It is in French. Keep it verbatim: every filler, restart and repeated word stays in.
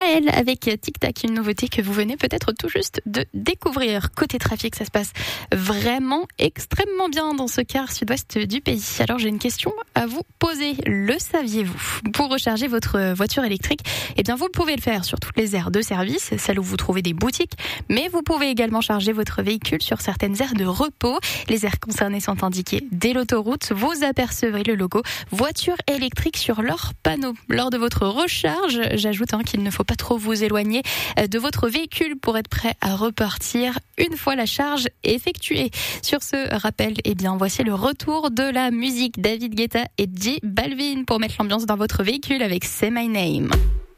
Maël avec Tic Tac, une nouveauté que vous venez peut-être tout juste de découvrir. Côté trafic, ça se passe vraiment extrêmement bien dans ce quart sud-ouest du pays. Alors j'ai une question à vous poser. Le saviez-vous? Pour recharger votre voiture électrique, eh bien vous pouvez le faire sur toutes les aires de service, celles où vous trouvez des boutiques, mais vous pouvez également charger votre véhicule sur certaines aires de repos. Les aires concernées sont indiquées dès l'autoroute. Vous apercevrez le logo voiture électrique sur leur panneau. Lors de votre recharge, j'ajoute hein, qu'il ne faut pas trop vous éloigner de votre véhicule pour être prêt à repartir une fois la charge effectuée. Sur ce rappel, eh bien, voici le retour de la musique. David Guetta et J Balvin pour mettre l'ambiance dans votre véhicule avec Say My Name.